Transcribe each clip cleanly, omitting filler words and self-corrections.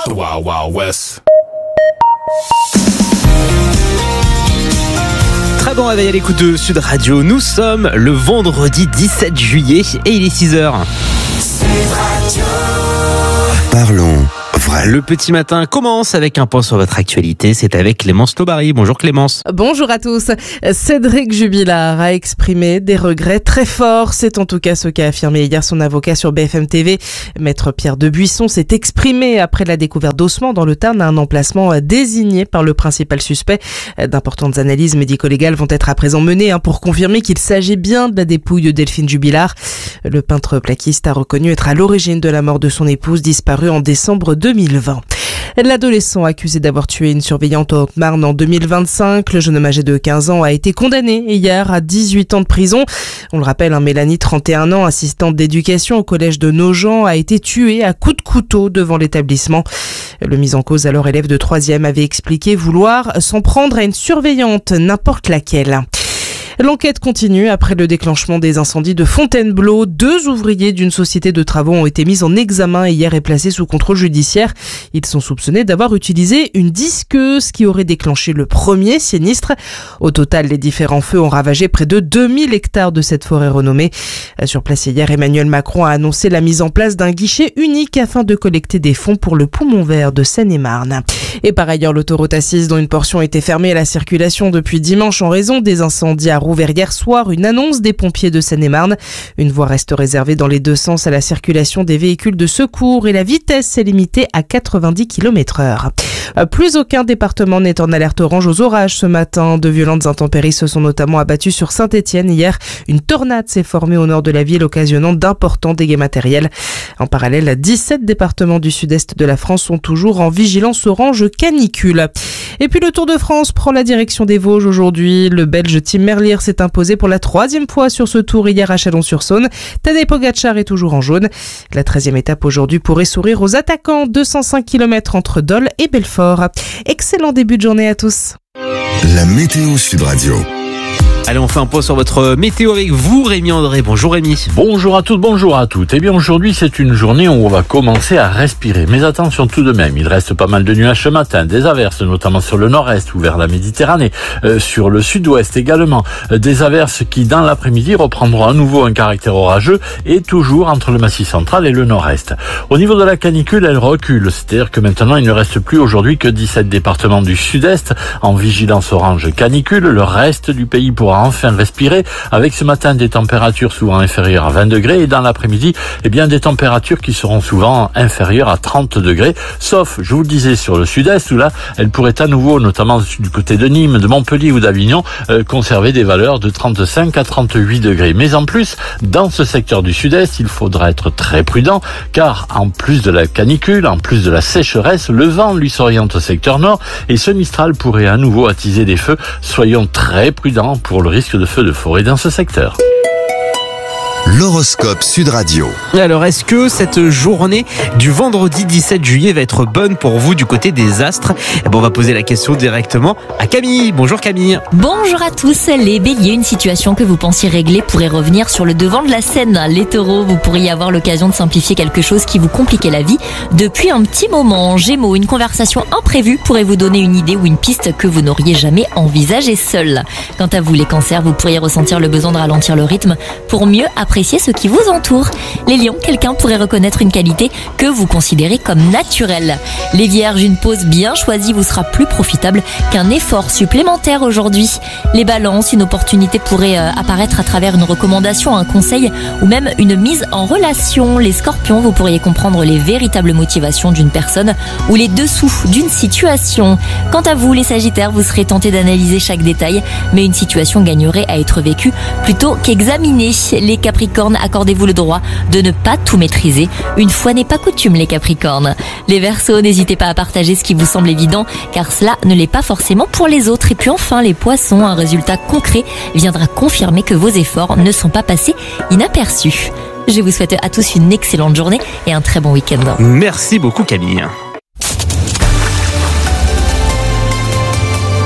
The Wild Wild West. Très bon réveil à l'écoute de Sud Radio. Nous sommes le vendredi 17 juillet et il est 6h. Parlons vrai. Le petit matin commence avec un point sur votre actualité. C'est avec Clémence Lobary. Bonjour Clémence. Bonjour à tous. Cédric Jubilard a exprimé des regrets très forts. C'est en tout cas ce qu'a affirmé hier son avocat sur BFM TV. Maître Pierre Debuisson s'est exprimé après la découverte d'ossements dans le Tarn à un emplacement désigné par le principal suspect. D'importantes analyses médico-légales vont être à présent menées pour confirmer qu'il s'agit bien de la dépouille de Delphine Jubilard. Le peintre plaquiste a reconnu être à l'origine de la mort de son épouse disparue en décembre 2020. L'adolescent accusé d'avoir tué une surveillante en Haute-Marne en 2025, le jeune homme âgé de 15 ans a été condamné hier à 18 ans de prison. On le rappelle, Mélanie, 31 ans, assistante d'éducation au collège de Nogent, a été tuée à coups de couteau devant l'établissement. Le mis en cause, alors élève de 3e, avait expliqué vouloir s'en prendre à une surveillante, n'importe laquelle. L'enquête continue après le déclenchement des incendies de Fontainebleau. 2 ouvriers d'une société de travaux ont été mis en examen hier et placés sous contrôle judiciaire. Ils sont soupçonnés d'avoir utilisé une disqueuse qui aurait déclenché le premier sinistre. Au total, les différents feux ont ravagé près de 2000 hectares de cette forêt renommée. Sur place hier, Emmanuel Macron a annoncé la mise en place d'un guichet unique afin de collecter des fonds pour le poumon vert de Seine-et-Marne. Et par ailleurs, l'autoroute A6, dont une portion était fermée à la circulation depuis dimanche en raison des incendies, a rouvert hier soir une annonce des pompiers de Seine-et-Marne. Une voie reste réservée dans les 2 sens à la circulation des véhicules de secours et la vitesse est limitée à 90 km/h. Plus aucun département n'est en alerte orange aux orages ce matin. De violentes intempéries se sont notamment abattues sur Saint-Étienne hier. Une tornade s'est formée au nord de la ville, occasionnant d'importants dégâts matériels. En parallèle, 17 départements du sud-est de la France sont toujours en vigilance orange canicule. Et puis le Tour de France prend la direction des Vosges aujourd'hui. Le Belge Tim Merlier s'est imposé pour la 3e fois sur ce tour hier à Chalon-sur-Saône. Tadej Pogacar est toujours en jaune. La 13e étape aujourd'hui pourrait sourire aux attaquants. 205 km entre Dole et Belfort. Excellent début de journée à tous. La météo Sud Radio. Allez, on fait un point sur votre météo avec vous, Rémi André. Bonjour Rémi. Bonjour à toutes, bonjour à toutes. Eh bien aujourd'hui c'est une journée où on va commencer à respirer. Mais attention tout de même, il reste pas mal de nuages ce matin, des averses notamment sur le nord-est ou vers la Méditerranée, sur le sud-ouest également. Des averses qui dans l'après-midi reprendront à nouveau un caractère orageux et toujours entre le massif central et le nord-est. Au niveau de la canicule, elle recule, c'est-à-dire que maintenant il ne reste plus aujourd'hui que 17 départements du sud-est en vigilance orange canicule. Le reste du pays pourra enfin respirer avec ce matin des températures souvent inférieures à 20 degrés et dans l'après-midi, eh bien des températures qui seront souvent inférieures à 30 degrés, sauf, je vous le disais, sur le sud-est où là, elles pourraient à nouveau, notamment du côté de Nîmes, de Montpellier ou d'Avignon, conserver des valeurs de 35 à 38 degrés. Mais en plus, dans ce secteur du sud-est, il faudra être très prudent car en plus de la canicule, en plus de la sécheresse, le vent lui s'oriente au secteur nord et ce Mistral pourrait à nouveau attiser des feux. Soyons très prudents pour le risque de feu de forêt dans ce secteur. L'horoscope Sud Radio. Alors, est-ce que cette journée du vendredi 17 juillet va être bonne pour vous du côté des astres ? Eh ben, on va poser la question directement à Camille. Bonjour Camille. Bonjour à tous. Les béliers, une situation que vous pensiez régler pourrait revenir sur le devant de la scène. Les taureaux, vous pourriez avoir l'occasion de simplifier quelque chose qui vous compliquait la vie depuis un petit moment. Gémeaux, une conversation imprévue pourrait vous donner une idée ou une piste que vous n'auriez jamais envisagée seul. Quant à vous les cancers, vous pourriez ressentir le besoin de ralentir le rythme pour mieux apprécier ce qui vous entoure. Les lions, quelqu'un pourrait reconnaître une qualité que vous considérez comme naturelle. Les vierges, une pause bien choisie vous sera plus profitable qu'un effort supplémentaire aujourd'hui. Les balances, une opportunité pourrait apparaître à travers une recommandation, un conseil ou même une mise en relation. Les scorpions, vous pourriez comprendre les véritables motivations d'une personne ou les dessous d'une situation. Quant à vous, les sagittaires, vous serez tentés d'analyser chaque détail, mais une situation gagnerait à être vécue plutôt qu'examinée. Les capricornes, accordez-vous le droit de ne pas tout maîtriser. Une fois n'est pas coutume, les capricornes. Les verseaux, n'hésitez pas à partager ce qui vous semble évident, car cela ne l'est pas forcément pour les autres. Et puis enfin, les poissons, un résultat concret viendra confirmer que vos efforts ne sont pas passés inaperçus. Je vous souhaite à tous une excellente journée et un très bon week-end. Merci beaucoup Camille.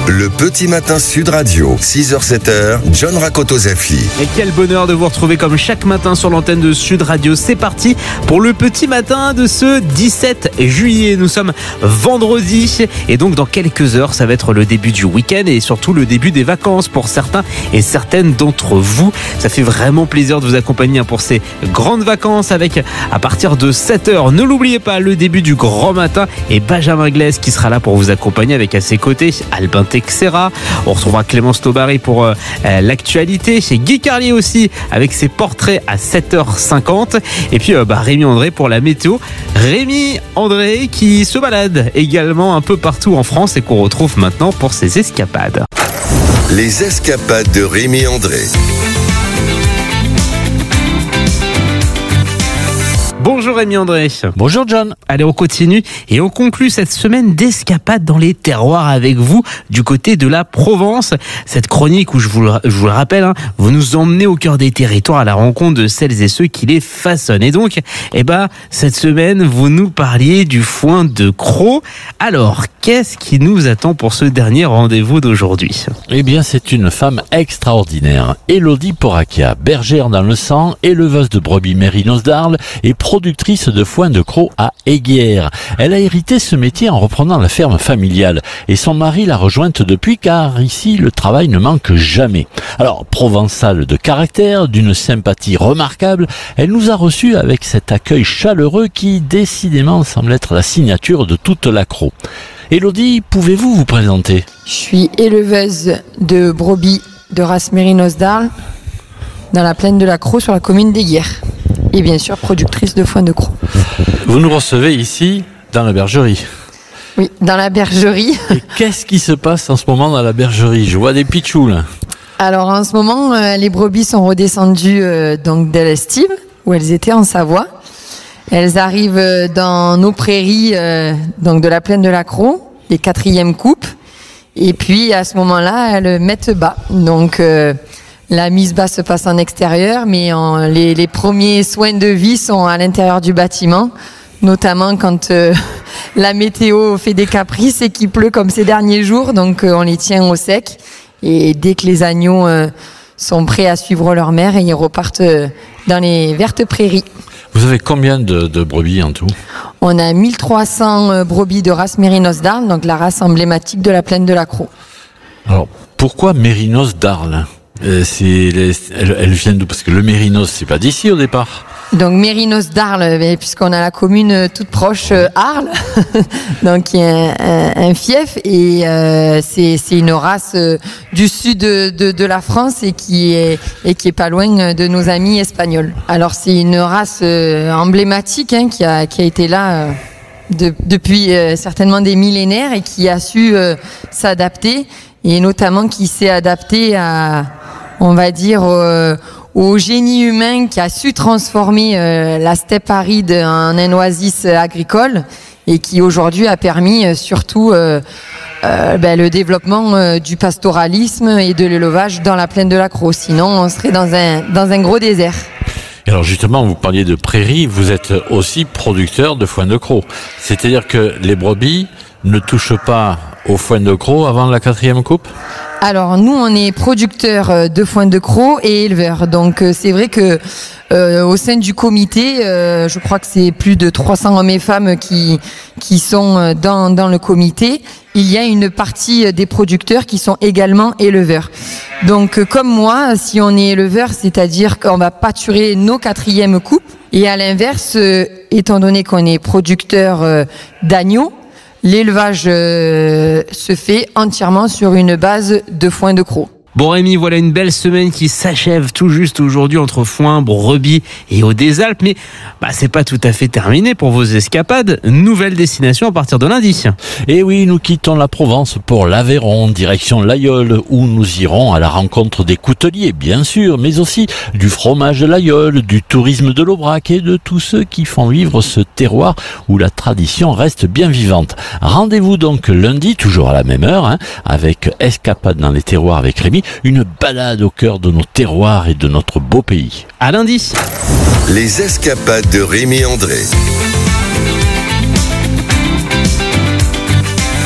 Le petit matin Sud Radio, 6h-7h, John Rakoto-Zafi. Et quel bonheur de vous retrouver comme chaque matin sur l'antenne de Sud Radio. C'est parti pour le petit matin de ce 17 juillet. Nous sommes vendredi et donc dans quelques heures, ça va être le début du week-end et surtout le début des vacances pour certains et certaines d'entre vous. Ça fait vraiment plaisir de vous accompagner pour ces grandes vacances avec à partir de 7h. Ne l'oubliez pas, le début du grand matin et Benjamin Glaise qui sera là pour vous accompagner avec à ses côtés Albin Texera. On retrouvera Clémence Taubary pour l'actualité. Chez Guy Carlier aussi avec ses portraits à 7h50. Et puis Rémi André pour la météo. Rémi André qui se balade également un peu partout en France et qu'on retrouve maintenant pour ses escapades. Les escapades de Rémi André. Bonjour Rémi André. Bonjour John. Allez, on continue et on conclut cette semaine d'escapade dans les terroirs avec vous du côté de la Provence. Cette chronique où je vous le rappelle, vous nous emmenez au cœur des territoires à la rencontre de celles et ceux qui les façonnent. Et donc, cette semaine, vous nous parliez du foin de Crau. Alors, qu'est-ce qui nous attend pour ce dernier rendez-vous d'aujourd'hui ? Eh bien, c'est une femme extraordinaire. Élodie Poracchia, bergère dans le sang, éleveuse de brebis mérinos d'Arles et productrice de foin de Crau à Eyguières. Elle a hérité ce métier en reprenant la ferme familiale et son mari l'a rejointe depuis car ici le travail ne manque jamais. Alors, provençale de caractère, d'une sympathie remarquable, elle nous a reçus avec cet accueil chaleureux qui décidément semble être la signature de toute la Crau. Élodie, pouvez-vous vous présenter ? Je suis éleveuse de brebis de race mérinos d'Arles dans la plaine de la Crau sur la commune d'Eyguières. Et bien sûr, productrice de foin de Crau. Vous nous recevez ici, dans la bergerie. Oui, dans la bergerie. Et qu'est-ce qui se passe en ce moment dans la bergerie ? Je vois des pitchous, là. Alors, en ce moment, les brebis sont redescendues donc de l'Estime, où elles étaient en Savoie. Elles arrivent dans nos prairies donc de la plaine de la Crau, les 4e coupes. Et puis, à ce moment-là, elles mettent bas. Donc... la mise bas se passe en extérieur, mais les premiers soins de vie sont à l'intérieur du bâtiment, notamment quand la météo fait des caprices et qu'il pleut comme ces derniers jours, donc on les tient au sec. Et dès que les agneaux sont prêts à suivre leur mère, ils repartent dans les vertes prairies. Vous avez combien de brebis en tout ? On a 1300 brebis de race mérinos d'Arles, donc la race emblématique de la plaine de la Crau. Alors, pourquoi mérinos d'Arles ? Elle vient d'où ? Parce que le mérinos, c'est pas d'ici au départ. Donc mérinos d'Arles, puisqu'on a la commune toute proche Arles, donc il y a un fief et c'est une race du sud de la France et qui est pas loin de nos amis espagnols. Alors c'est une race emblématique qui a été là depuis certainement des millénaires et qui a su s'adapter et notamment qui s'est adapté à, on va dire, au génie humain qui a su transformer la steppe aride en un oasis agricole et qui aujourd'hui a permis surtout le développement du pastoralisme et de l'élevage dans la plaine de la Crau. Sinon, on serait dans un gros désert. Et alors justement, vous parliez de prairies, vous êtes aussi producteur de foin de Crau. C'est-à-dire que les brebis ne touchent pas au foin de Crau avant la 4e coupe ? Alors nous, on est producteurs de foin de Crau et éleveurs. Donc c'est vrai que au sein du comité, je crois que c'est plus de 300 hommes et femmes qui sont dans le comité. Il y a une partie des producteurs qui sont également éleveurs. Donc comme moi, si on est éleveur, c'est-à-dire qu'on va pâturer nos 4e coupes. Et à l'inverse, étant donné qu'on est producteur d'agneaux, l'élevage se fait entièrement sur une base de foin de Crau. Bon Rémi, voilà une belle semaine qui s'achève tout juste aujourd'hui entre foin, brebis et Hauts des Alpes. Mais c'est pas tout à fait terminé pour vos escapades. Nouvelle destination à partir de lundi. Et oui, nous quittons la Provence pour l'Aveyron, direction l'Aïole, où nous irons à la rencontre des couteliers, bien sûr, mais aussi du fromage de l'Aïole, du tourisme de l'Aubrac et de tous ceux qui font vivre ce terroir où la tradition reste bien vivante. Rendez-vous donc lundi, toujours à la même heure, avec Escapade dans les terroirs avec Rémi. Une balade au cœur de nos terroirs et de notre beau pays. À lundi. Les escapades de Rémi André.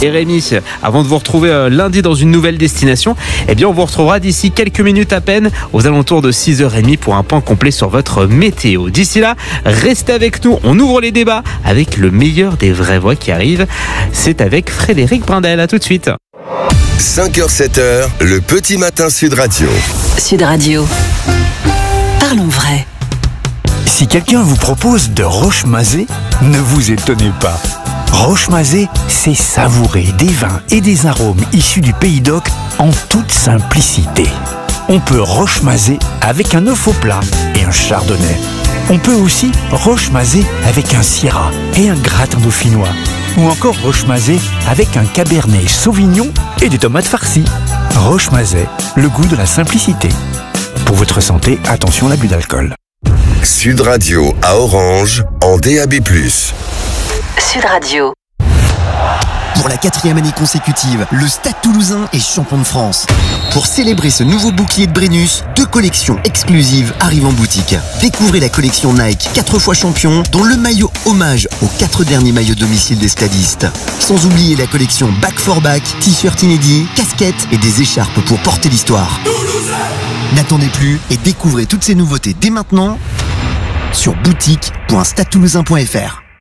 Et Rémi, avant de vous retrouver lundi dans une nouvelle destination, eh bien on vous retrouvera d'ici quelques minutes à peine aux alentours de 6h30 pour un point complet sur votre météo. D'ici là, restez avec nous, on ouvre les débats avec le meilleur des vraies voix qui arrive. C'est avec Frédéric Brindel, à tout de suite. 5h, 7h, le petit matin Sud Radio. Sud Radio. Parlons vrai. Si quelqu'un vous propose de roche-mazé, ne vous étonnez pas. Roche-mazé, c'est savourer des vins et des arômes issus du Pays d'Oc en toute simplicité. On peut roche-mazé avec un œuf au plat et un chardonnay. On peut aussi roche-mazé avec un syrah et un gratin dauphinois. Ou encore roche-mazé avec un cabernet sauvignon et des tomates farcies. Roche-mazé, le goût de la simplicité. Pour votre santé, attention à l'abus d'alcool. Sud Radio à Orange, en DAB+. Sud Radio. Pour la 4e année consécutive, le Stade Toulousain est champion de France. Pour célébrer ce nouveau bouclier de Brennus, 2 collections exclusives arrivent en boutique. Découvrez la collection Nike 4 fois champion, dont le maillot hommage aux 4 derniers maillots domicile des stadistes. Sans oublier la collection Back for Back, t-shirts inédits, casquettes et des écharpes pour porter l'histoire. N'attendez plus et découvrez toutes ces nouveautés dès maintenant sur boutique.stadetoulousain.fr.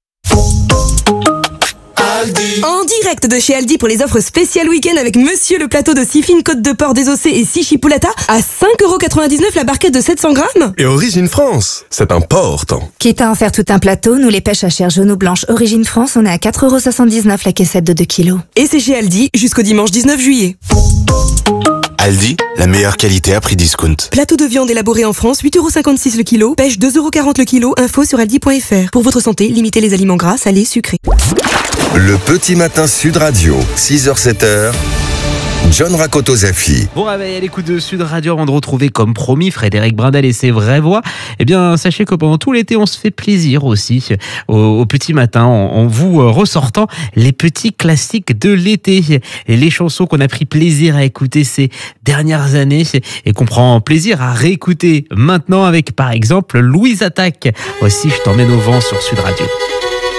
En direct de chez Aldi pour les offres spéciales week-end avec Monsieur le plateau de 6 fines côtes de porc désossées et 6 chipolata à 5,99€ la barquette de 700 grammes. Et Origine France, c'est important. Quitte à en faire tout un plateau, nous les pêches à chair jaune ou blanche Origine France, on est à 4,79€ la caissette de 2 kilos. Et c'est chez Aldi jusqu'au dimanche 19 juillet. Aldi, la meilleure qualité à prix discount. Plateau de viande élaboré en France, 8,56€ le kilo. Pêche 2,40€ le kilo. Info sur aldi.fr. Pour votre santé, limitez les aliments gras, salés, sucrés. Le petit matin Sud Radio, 6h, 7h. John Rakoto-Zafi. Bon réveil à l'écoute de Sud Radio avant de retrouver comme promis Frédéric Brindel et ses vraies voix. Eh bien sachez que pendant tout l'été on se fait plaisir aussi au petit matin en vous ressortant les petits classiques de l'été. Et les chansons qu'on a pris plaisir à écouter ces dernières années et qu'on prend plaisir à réécouter maintenant avec par exemple Louise Attaque. Voici Je t'emmène au vent sur Sud Radio.